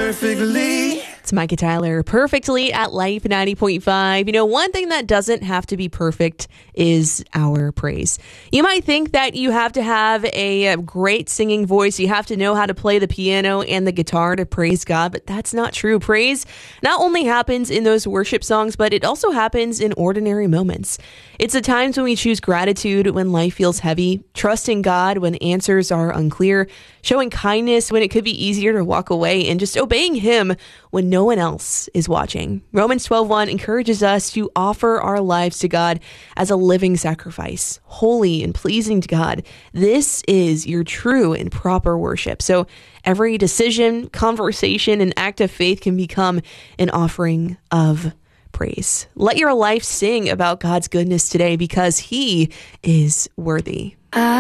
perfectly. It's Micah Tyler, Perfectly at Life 90.5. You know, one thing that doesn't have to be perfect is our praise. You might think that you have to have a great singing voice. You have to know how to play the piano and the guitar to praise God, but that's not true. Praise not only happens in those worship songs, but it also happens in ordinary moments. It's the times when we choose gratitude when life feels heavy, trusting God when answers are unclear, showing kindness when it could be easier to walk away, and just obeying Him when no one else is watching. Romans 12:1 encourages us to offer our lives to God as a living sacrifice, holy and pleasing to God. This is your true and proper worship. So every decision, conversation, and act of faith can become an offering of praise. Let your life sing about God's goodness today because He is worthy.